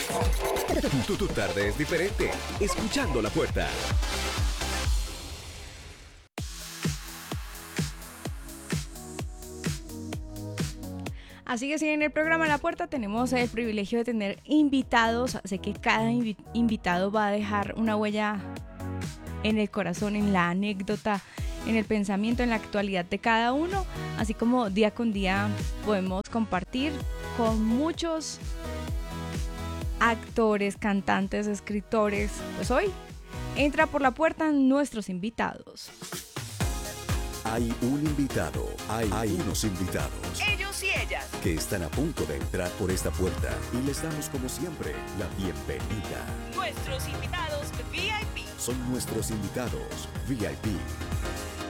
Tu tarde es diferente. Escuchando La Puerta. Así que sí, en el programa La Puerta tenemos el privilegio de tener invitados. Sé que cada invitado va a dejar una huella en el corazón, en la anécdota, en el pensamiento, en la actualidad de cada uno. Así como día con día podemos compartir con muchos actores, cantantes, escritores. Pues hoy entra por la puerta nuestros invitados. Hay un invitado, hay unos invitados. Ellos y ellas. Que están a punto de entrar por esta puerta y les damos como siempre la bienvenida. Nuestros invitados VIP. Son nuestros invitados VIP.